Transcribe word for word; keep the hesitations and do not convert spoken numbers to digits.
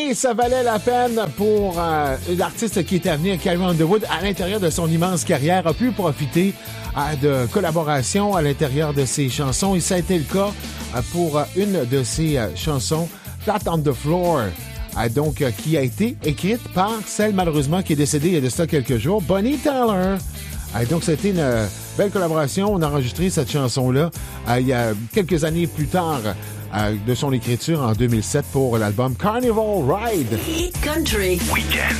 Et ça valait la peine pour euh, l'artiste qui était à venir, Carrie Underwood, à l'intérieur de son immense carrière, a pu profiter euh, de collaborations à l'intérieur de ses chansons. Et ça a été le cas euh, pour euh, une de ses euh, chansons, Flat on the Floor, euh, donc euh, qui a été écrite par celle, malheureusement, qui est décédée il y a de ça quelques jours, Bonnie Tyler. Euh, donc, c'était une euh, belle collaboration. On a enregistré cette chanson-là euh, il y a quelques années plus tard euh, de son écriture en deux mille sept pour l'album Carnival Ride. Hit Country Weekend.